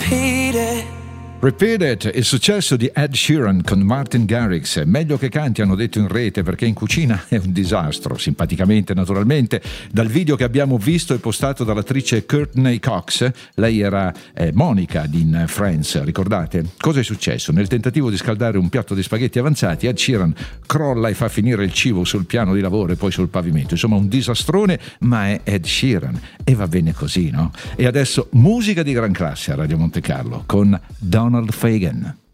Repeat It, il successo di Ed Sheeran con Martin Garrix. Meglio che canti, hanno detto in rete, perché in cucina è un disastro, simpaticamente naturalmente. Dal video che abbiamo visto e postato dall'attrice Courtney Cox, lei era Monica di Friends, ricordate? Cosa è successo? Nel tentativo di scaldare un piatto di spaghetti avanzati, Ed Sheeran crolla e fa finire il cibo sul piano di lavoro e poi sul pavimento. Insomma, un disastrone, ma è Ed Sheeran e va bene così, no? E adesso musica di gran classe a Radio Monte Carlo con Donald Fagen.